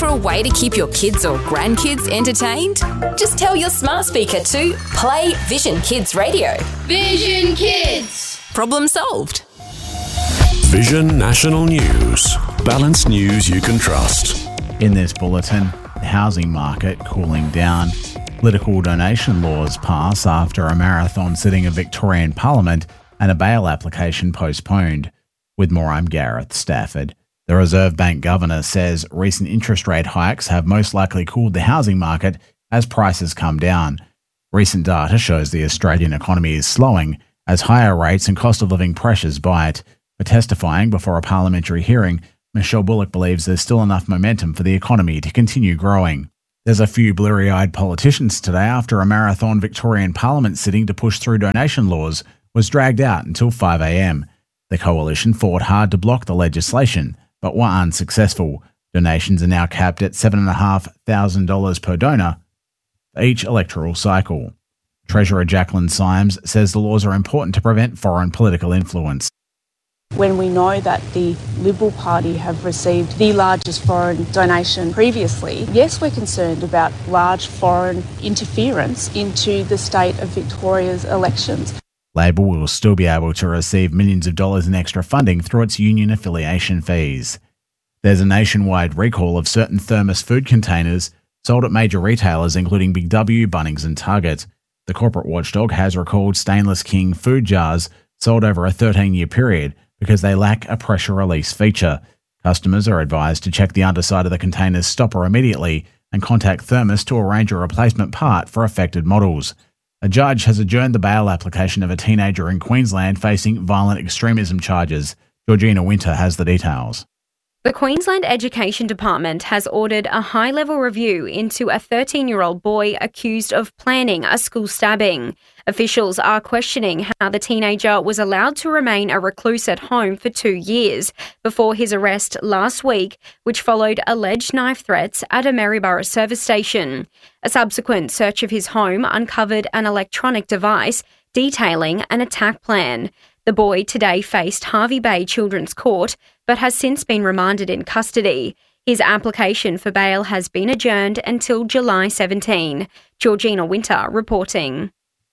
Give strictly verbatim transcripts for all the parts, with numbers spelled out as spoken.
for a way to keep your kids or grandkids entertained? Just tell your smart speaker to play Vision Kids Radio. Vision Kids! Problem solved. Vision National News. Balanced news you can trust. In this bulletin, the housing market cooling down. Political donation laws pass after a marathon sitting of Victorian Parliament and a bail application postponed. With more, I'm Gareth Stafford. The Reserve Bank Governor says recent interest rate hikes have most likely cooled the housing market as prices come down. Recent data shows the Australian economy is slowing as higher rates and cost of living pressures bite. But testifying before a parliamentary hearing, Michelle Bullock believes there's still enough momentum for the economy to continue growing. There's a few blurry-eyed politicians today after a marathon Victorian Parliament sitting to push through donation laws was dragged out until five a.m. The coalition fought hard to block the legislation, but were unsuccessful. Donations are now capped at seven thousand five hundred dollars per donor for each electoral cycle. Treasurer Jacqueline Symes says the laws are important to prevent foreign political influence. When we know that the Liberal Party have received the largest foreign donation previously, yes, we're concerned about large foreign interference into the state of Victoria's elections. Labor will still be able to receive millions of dollars in extra funding through its union affiliation fees. There's a nationwide recall of certain thermos food containers sold at major retailers including Big W, Bunnings and Target. The corporate watchdog has recalled Stainless King food jars sold over a thirteen-year period because they lack a pressure release feature. Customers are advised to check the underside of the container's stopper immediately and contact Thermos to arrange a replacement part for affected models. A judge has adjourned the bail application of a teenager in Queensland facing violent extremism charges. Georgina Winter has the details. The Queensland Education Department has ordered a high-level review into a thirteen-year-old boy accused of planning a school stabbing. Officials are questioning how the teenager was allowed to remain a recluse at home for two years before his arrest last week, which followed alleged knife threats at a Maryborough service station. A subsequent search of his home uncovered an electronic device detailing an attack plan. The boy today faced Hervey Bay Children's Court, but has since been remanded in custody. His application for bail has been adjourned until July seventeenth. Georgina Winter reporting.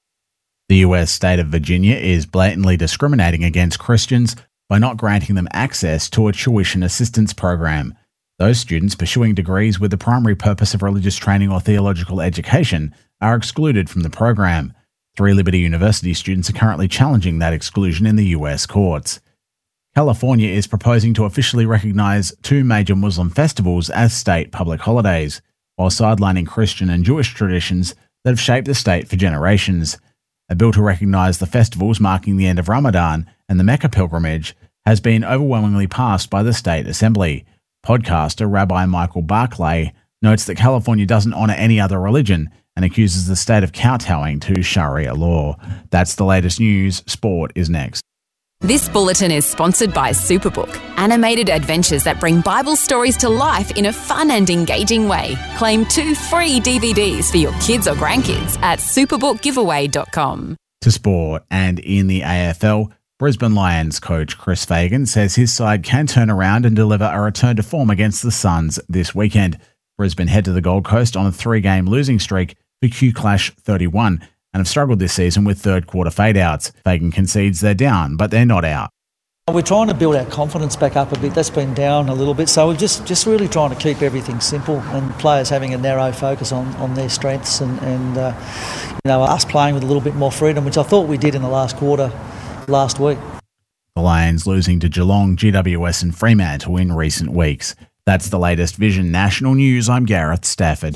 The U S state of Virginia is blatantly discriminating against Christians by not granting them access to a tuition assistance program. Those students pursuing degrees with the primary purpose of religious training or theological education are excluded from the program. Three Liberty University students are currently challenging that exclusion in the U S courts. California is proposing to officially recognise two major Muslim festivals as state public holidays, while sidelining Christian and Jewish traditions that have shaped the state for generations. A bill to recognise the festivals marking the end of Ramadan and the Mecca pilgrimage has been overwhelmingly passed by the state assembly. Podcaster Rabbi Michael Barclay notes that California doesn't honour any other religion and accuses the state of kowtowing to Sharia law. That's the latest news. Sport is next. This bulletin is sponsored by Superbook, animated adventures that bring Bible stories to life in a fun and engaging way. Claim two free D V Ds for your kids or grandkids at superbook giveaway dot com. To sport, and in the A F L, Brisbane Lions coach Chris Fagan says his side can turn around and deliver a return to form against the Suns this weekend. Brisbane head to the Gold Coast on a three-game losing streak for Q Clash thirty-one and have struggled this season with third-quarter fade-outs. Fagan concedes they're down, but they're not out. We're trying to build our confidence back up a bit. That's been down a little bit, so we're just, just really trying to keep everything simple and players having a narrow focus on, on their strengths and, and uh, you know, us playing with a little bit more freedom, which I thought we did in the last quarter last week. The Lions losing to Geelong, G W S and Fremantle in recent weeks. That's the latest Vision National News. I'm Gareth Stafford.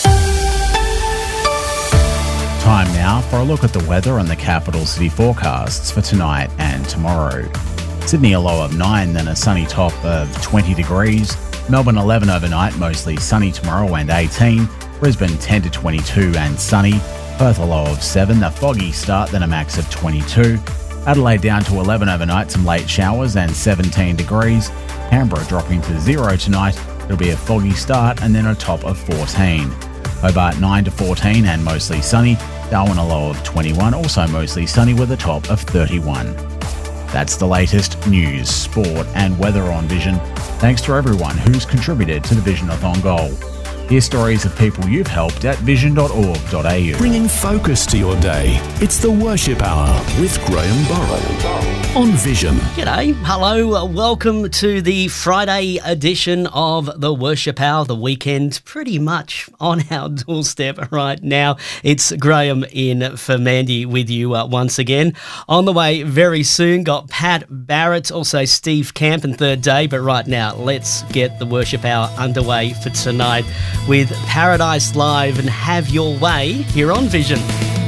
Time now for a look at the weather and the capital city forecasts for tonight and tomorrow. Sydney a low of nine, then a sunny top of twenty degrees. Melbourne eleven overnight, mostly sunny tomorrow and eighteen. Brisbane ten to twenty-two and sunny. Perth a low of seven, a foggy start, then a max of twenty-two. Adelaide down to eleven overnight, some late showers and seventeen degrees. Canberra dropping to zero tonight. It'll be a foggy start and then a top of fourteen. Hobart nine to fourteen and mostly sunny. Darwin a low of twenty-one, also mostly sunny with a top of thirty-one. That's the latest news, sport and weather on Vision. Thanks to everyone who's contributed to the Visionathon goal. Hear stories of people you've helped at vision dot org dot a u. Bringing focus to your day. It's the Worship Hour with Graham Burrow on Vision. G'day, hello, welcome to the Friday edition of the Worship Hour. The weekend pretty much on our doorstep right now. It's Graham in for Mandy with you uh, once again. On the way very soon, got Pat Barrett, also Steve Camp and Third Day. But right now, let's get the Worship Hour underway for tonight with Paradise Live and Have Your Way here on Vision.